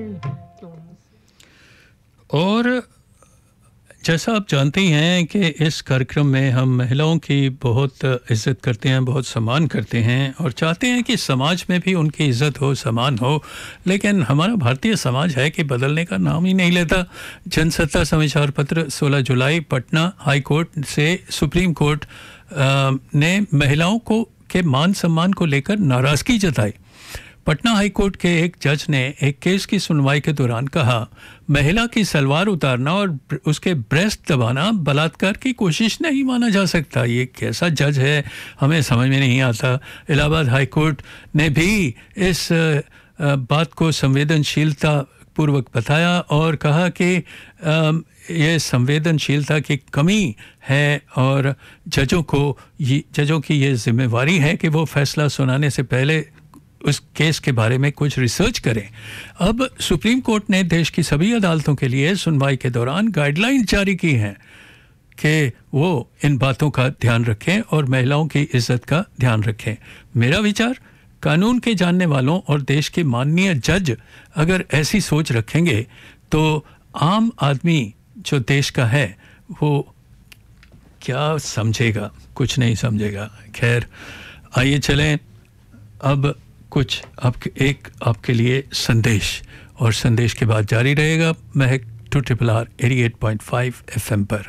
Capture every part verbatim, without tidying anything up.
और जैसा आप जानते हैं कि इस कार्यक्रम में हम महिलाओं की बहुत इज़्ज़त करते हैं, बहुत सम्मान करते हैं और चाहते हैं कि समाज में भी उनकी इज़्ज़त हो, सम्मान हो। लेकिन हमारा भारतीय समाज है कि बदलने का नाम ही नहीं लेता। जनसत्ता समाचार पत्र सोलह जुलाई पटना हाई कोर्ट से सुप्रीम कोर्ट आ, ने महिलाओं को के मान सम्मान को लेकर नाराज़गी जताई। पटना हाई कोर्ट के एक जज ने एक केस की सुनवाई के दौरान कहा, महिला की सलवार उतारना और उसके ब्रेस्ट दबाना बलात्कार की कोशिश नहीं माना जा सकता। ये कैसा जज है, हमें समझ में नहीं आता। इलाहाबाद हाई कोर्ट ने भी इस बात को संवेदनशीलता पूर्वक बताया और कहा कि ये संवेदनशीलता की कमी है और जजों को ये जजों की ये जिम्मेवारी है कि वो फैसला सुनाने से पहले उस केस के बारे में कुछ रिसर्च करें। अब सुप्रीम कोर्ट ने देश की सभी अदालतों के लिए सुनवाई के दौरान गाइडलाइंस जारी की हैं कि वो इन बातों का ध्यान रखें और महिलाओं की इज्जत का ध्यान रखें। मेरा विचार, कानून के जानने वालों और देश के माननीय जज अगर ऐसी सोच रखेंगे तो आम आदमी जो देश का है वो क्या समझेगा, कुछ नहीं समझेगा। खैर, आइए चलें अब कुछ आपके एक आपके लिए संदेश, और संदेश के बाद जारी रहेगा महक टू ट्रिपल आर अठासी पॉइंट फाइव एफएम पर।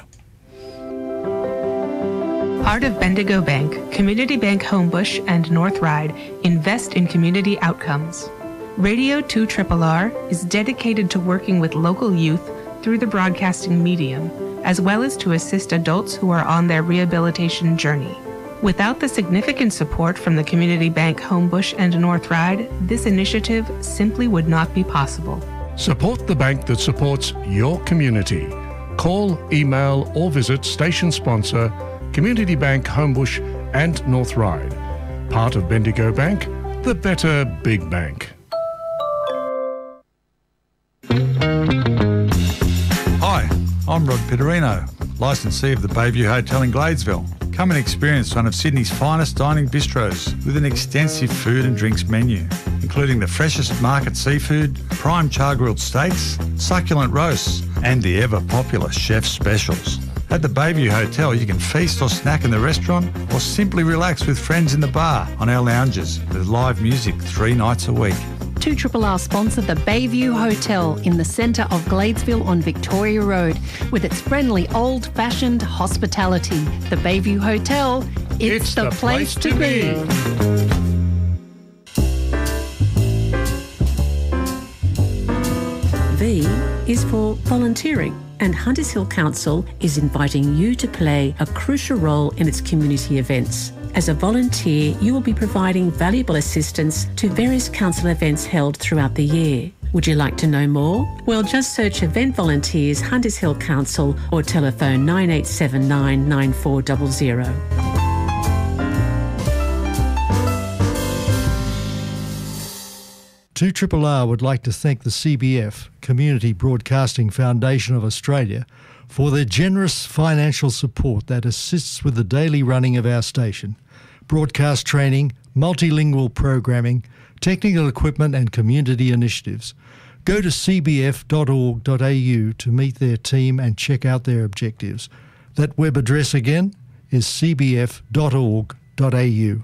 Part of Bendigo Bank, Community Bank Homebush and North Ryde invest in community outcomes. Radio two R R R is dedicated to working with local youth through the broadcasting medium, as well as to assist adults who are on their rehabilitation journey. Without the significant support from the Community Bank Homebush and North Ryde, this initiative simply would not be possible. Support the bank that supports your community. Call, email or visit station sponsor Community Bank Homebush and North Ryde. Part of Bendigo Bank, the better big bank. Hi, I'm Rod Pitterino, licensee of the Bayview Hotel in Gladesville. Come and experience one of Sydney's finest dining bistros with an extensive food and drinks menu, including the freshest market seafood, prime char-grilled steaks, succulent roasts, and the ever-popular chef's specials. At the Bayview Hotel, you can feast or snack in the restaurant or simply relax with friends in the bar on our lounges with live music three nights a week. two R R R sponsor the Bayview Hotel in the centre of Gladesville on Victoria Road with its friendly old-fashioned hospitality. The Bayview Hotel, it's, it's the, the place, place to be. V is for volunteering, and Hunters Hill Council is inviting you to play a crucial role in its community events. As a volunteer, you will be providing valuable assistance to various council events held throughout the year. Would you like to know more? Well, just search Event Volunteers Hunters Hill Council or telephone nine eight seven nine nine four zero zero. two R R R would like to thank the C B F, Community Broadcasting Foundation of Australia, for their generous financial support that assists with the daily running of our station, broadcast training, multilingual programming, technical equipment and community initiatives. Go to c b f dot org dot a u to meet their team and check out their objectives. That web address again is c b f dot org dot a u.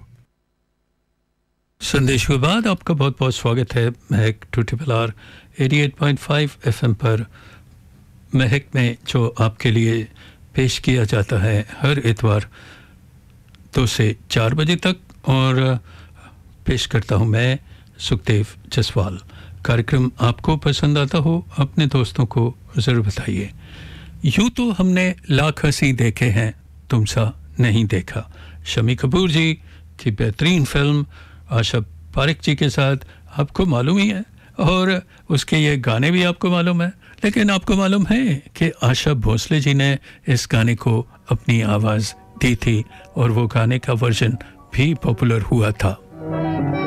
संदेश के बाद आपका बहुत बहुत स्वागत है महक to triple R अठासी point five FM पर। महक में जो आपके लिए पेश किया जाता है हर इतवार दो से चार बजे तक, और पेश करता हूं मैं सुखदेव जसवाल। कार्यक्रम आपको पसंद आता हो अपने दोस्तों को ज़रूर बताइए। यूँ तो हमने लाख हंसी देखे हैं, तुम सा नहीं देखा, शमी कपूर जी की बेहतरीन फिल्म आशा पारिक जी के साथ, आपको मालूम ही है, और उसके ये गाने भी आपको मालूम है। लेकिन आपको मालूम है कि आशा भोसले जी ने इस गाने को अपनी आवाज़ दी थी और वो गाने का वर्जन भी पॉपुलर हुआ था।